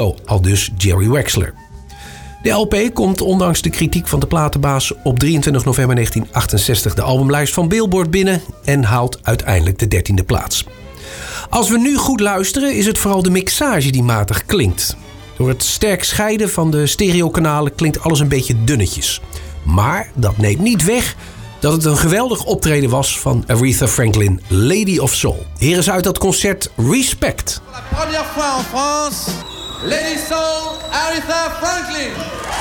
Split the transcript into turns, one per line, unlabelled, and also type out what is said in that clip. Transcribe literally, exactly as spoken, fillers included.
Oh, aldus Jerry Wexler. De L P komt ondanks de kritiek van de platenbaas op drieëntwintig november negentien achtenzestig de albumlijst van Billboard binnen en haalt uiteindelijk de dertiende plaats. Als we nu goed luisteren is het vooral de mixage die matig klinkt. Door het sterk scheiden van de stereokanalen klinkt alles een beetje dunnetjes. Maar dat neemt niet weg dat het een geweldig optreden was van Aretha Franklin, Lady of Soul. Hier is uit dat concert Respect.
Voor la première fois en France, Lady Soul, Aretha Franklin.